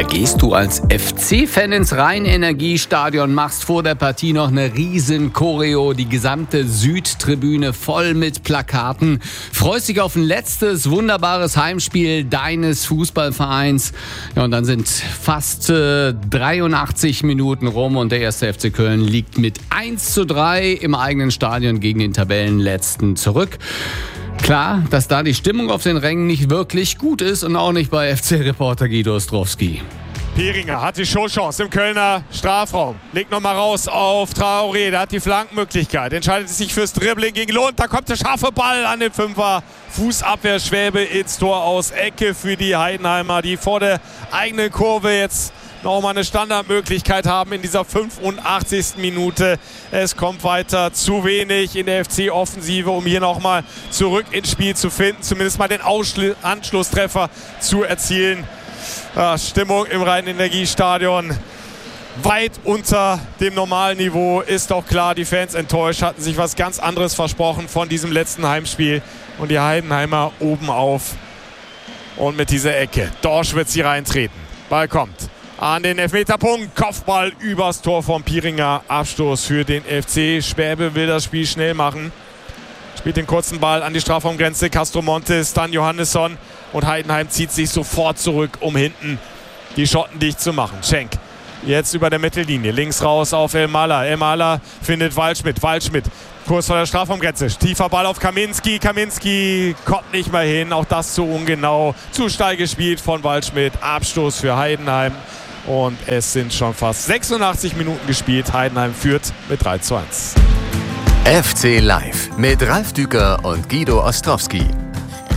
Da gehst du als FC-Fan ins Rhein-Energiestadion, machst vor der Partie noch eine riesen Choreo, die gesamte Südtribüne voll mit Plakaten, freust dich auf ein letztes wunderbares Heimspiel deines Fußballvereins. Ja, und dann sind fast 83 Minuten rum und der 1. FC Köln liegt mit 1:3 im eigenen Stadion gegen den Tabellenletzten zurück. Klar, dass da die Stimmung auf den Rängen nicht wirklich gut ist und auch nicht bei FC-Reporter Guido Ostrowski. Pieringer hat die Showchance im Kölner Strafraum. Legt nochmal raus auf Traoré. Der hat die Flankenmöglichkeit. Entscheidet sich fürs Dribbling gegen Lund. Da kommt der scharfe Ball an den Fünfer. Fußabwehr Schwäbe ins Tor aus. Ecke für die Heidenheimer, die vor der eigenen Kurve jetzt nochmal eine Standardmöglichkeit haben in dieser 85. Minute. Es kommt weiter zu wenig in der FC-Offensive, um hier nochmal zurück ins Spiel zu finden. Zumindest mal den Anschlusstreffer zu erzielen. Stimmung im Rhein-Energiestadion weit unter dem normalen Niveau. Ist doch klar, die Fans enttäuscht, hatten sich was ganz anderes versprochen von diesem letzten Heimspiel. Und die Heidenheimer oben auf. Und mit dieser Ecke. Dorsch wird sie reintreten. Ball kommt an den Elfmeterpunkt. Kopfball übers Tor von Pieringer. Abstoß für den FC. Schwäbe will das Spiel schnell machen. Spielt den kurzen Ball an die Strafraumgrenze. Castro Montes, dann Johannesson. Und Heidenheim zieht sich sofort zurück, um hinten die Schotten dicht zu machen. Schenk jetzt über der Mittellinie. Links raus auf Elmalah. Elmalah findet Waldschmidt. Waldschmidt kurz vor der Strafraumgrenze. Tiefer Ball auf Kaminski. Kaminski kommt nicht mehr hin. Auch das zu ungenau. Zu steil gespielt von Waldschmidt. Abstoß für Heidenheim. Und es sind schon fast 86 Minuten gespielt. Heidenheim führt mit 3:1. FC Live mit Ralf Düker und Guido Ostrowski.